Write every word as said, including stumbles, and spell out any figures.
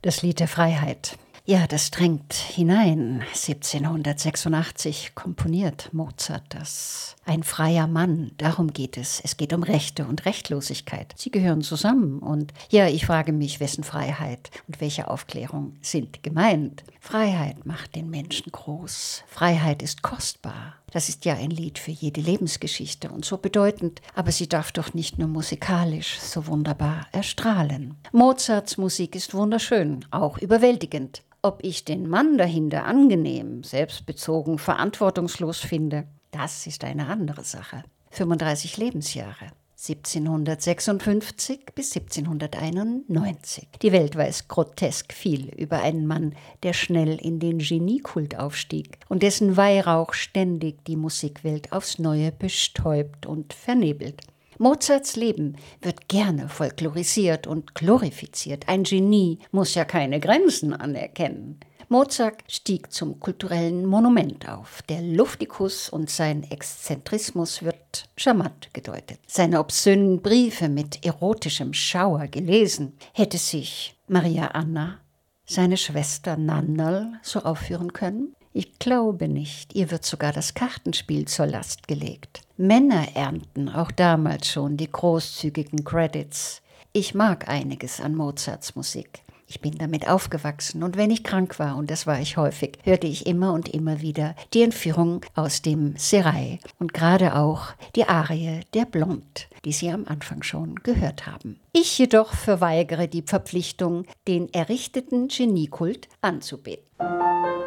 Das Lied der Freiheit. Ja, das drängt hinein. siebzehnhundertsechsundachtzig komponiert Mozart das. Ein freier Mann, darum geht es. Es geht um Rechte und Rechtlosigkeit. Sie gehören zusammen. Und ja, ich frage mich, wessen Freiheit und welche Aufklärung sind gemeint? Freiheit macht den Menschen groß. Freiheit ist kostbar. Das ist ja ein Lied für jede Lebensgeschichte und so bedeutend, aber sie darf doch nicht nur musikalisch so wunderbar erstrahlen. Mozarts Musik ist wunderschön, auch überwältigend. Ob ich den Mann dahinter angenehm, selbstbezogen, verantwortungslos finde, das ist eine andere Sache. fünfunddreißig Lebensjahre. siebzehnhundertsechsundfünfzig bis siebzehnhunderteinundneunzig. Die Welt weiß grotesk viel über einen Mann, der schnell in den Geniekult aufstieg und dessen Weihrauch ständig die Musikwelt aufs Neue bestäubt und vernebelt. Mozarts Leben wird gerne folklorisiert und glorifiziert. Ein Genie muss ja keine Grenzen anerkennen. Mozart stieg zum kulturellen Monument auf. Der Luftikus und sein Exzentrismus wird charmant gedeutet. Seine obszönen Briefe mit erotischem Schauer gelesen. Hätte sich Maria Anna, seine Schwester Nannerl, so aufführen können? Ich glaube nicht. Ihr wird sogar das Kartenspiel zur Last gelegt. Männer ernten auch damals schon die großzügigen Credits. Ich mag einiges an Mozarts Musik. Ich bin damit aufgewachsen und wenn ich krank war, und das war ich häufig, hörte ich immer und immer wieder die Entführung aus dem Serail und gerade auch die Arie der Blonde, die Sie am Anfang schon gehört haben. Ich jedoch verweigere die Verpflichtung, den errichteten Geniekult anzubeten.